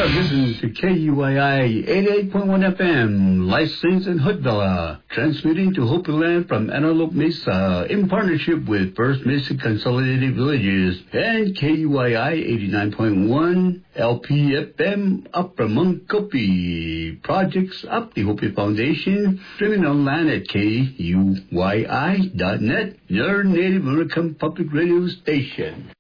are listening to KUII 88.1 FM, licensed in Hoodvilla, transmitting to Hopi Land from Antelope Mesa in partnership with First Mesa Consolidated Villages and KUII 89.1 LPFM Upper Munkopi. Projects up the Hopi Foundation, streaming online at KUII.net, your Native American public radio station.